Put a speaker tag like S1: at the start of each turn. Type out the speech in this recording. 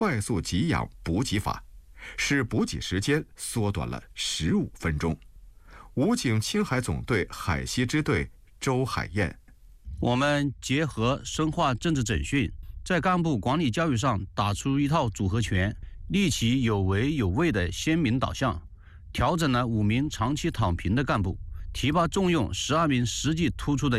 S1: 快速给养补给法，使补给时间缩短了15分钟。武警青海总队海西支队周海燕：
S2: 我们结合深化政治整训，在干部管理教育上打出一套组合拳，立起有为有位的鲜明导向，调整了5名长期躺平的干部，提拔重用12名实际突出的